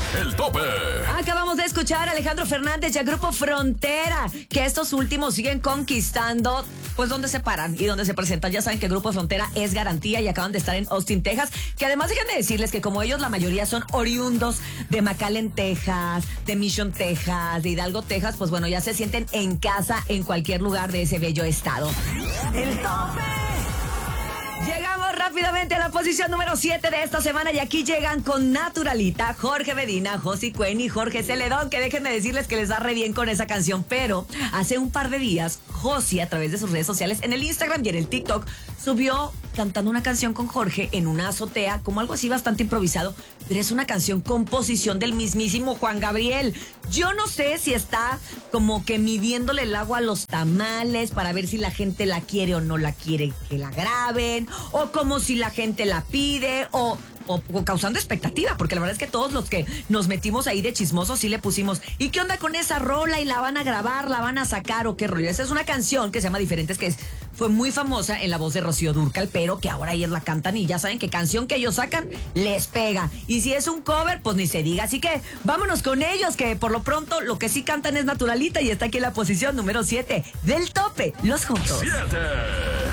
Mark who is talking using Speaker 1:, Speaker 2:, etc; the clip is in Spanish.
Speaker 1: El Tope.
Speaker 2: Acabamos de escuchar a Alejandro Fernández y al Grupo Frontera, que estos últimos siguen conquistando, pues donde se paran y donde se presentan. Ya saben que el Grupo Frontera es garantía y acaban de estar en Austin, Texas, que además déjenme decirles que como ellos la mayoría son oriundos de McAllen, Texas, de Mission, Texas, de Hidalgo, Texas, pues bueno, ya se sienten en casa en cualquier lugar de ese bello estado. El Tope. Llegamos rápidamente a la posición número 7 de esta semana y aquí llegan con Naturalita, Jorge Medina, Josi Cuen y Jorge Celedón, que déjenme decirles que les da re bien con esa canción, pero hace un par de días Josi a través de sus redes sociales en el Instagram y en el TikTok subió cantando una canción con Jorge en una azotea, como algo así bastante improvisado, pero es una canción composición del mismísimo Juan Gabriel. Yo no sé si está como que midiéndole el agua a los tamales para ver si la gente la quiere o no la quiere que la graben, o como si la gente la pide, o causando expectativa, porque la verdad es que todos los que nos metimos ahí de chismosos sí le pusimos, ¿y qué onda con esa rola? ¿Y la van a grabar? ¿La van a sacar? ¿O qué rollo? Esa es una canción que se llama Diferentes, que fue muy famosa en la voz de Rocío Dúrcal, pero que ahora ellos la cantan y ya saben que canción que ellos sacan les pega. Y si es un cover, pues ni se diga. Así que vámonos con ellos, que por lo pronto lo que sí cantan es Naturalita y está aquí en la posición número 7 del Tope, Los Juntos.
Speaker 1: 7.